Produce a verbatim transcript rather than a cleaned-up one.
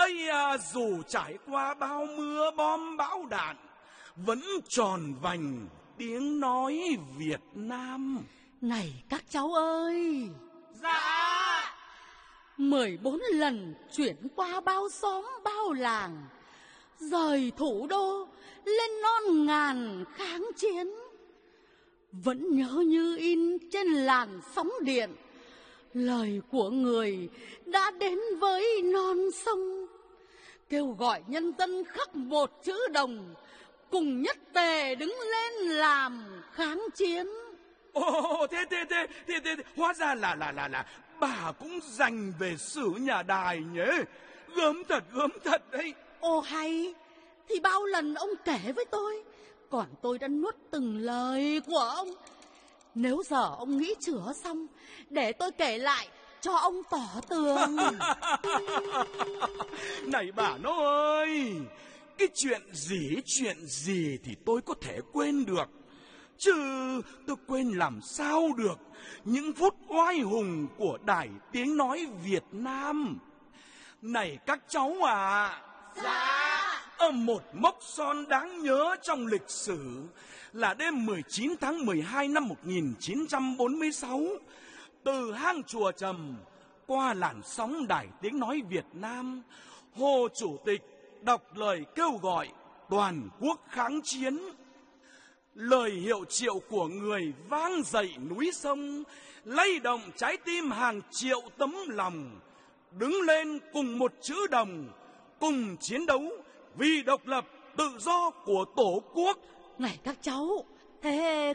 Ây à, dù trải qua bao mưa bom bão đạn, vẫn tròn vành tiếng nói Việt Nam. Này các cháu ơi! Dạ. Mười bốn lần chuyển qua bao xóm bao làng, rời thủ đô lên non ngàn kháng chiến, vẫn nhớ như in trên làn sóng điện lời của người đã đến với non sông, kêu gọi nhân dân khắc một chữ đồng, cùng nhất tề đứng lên làm kháng chiến. Ồ, thế thế thế thế thế hóa ra là là là là bà cũng dành về sử nhà đài nhé. Gớm thật, gớm thật đấy. Ồ hay, thì bao lần ông kể với tôi, còn tôi đã nuốt từng lời của ông. Nếu giờ ông nghĩ chữa xong, để tôi kể lại cho ông tỏ tường. Này bà nó ơi, cái chuyện gì chuyện gì thì tôi có thể quên được, chứ tôi quên làm sao được những phút oai hùng của Đài Tiếng Nói Việt Nam. Này các cháu à, Dạ. ở một mốc son đáng nhớ trong lịch sử là đêm mười chín tháng mười hai năm một nghìn chín trăm bốn mươi sáu, từ hang Chùa Trầm qua làn sóng Đài Tiếng Nói Việt Nam, Hồ Chủ tịch đọc lời kêu gọi toàn quốc kháng chiến. Lời hiệu triệu của người vang dậy núi sông, lay động trái tim hàng triệu tấm lòng. Đứng lên cùng một chữ đồng, cùng chiến đấu vì độc lập tự do của Tổ quốc. Này các cháu, thế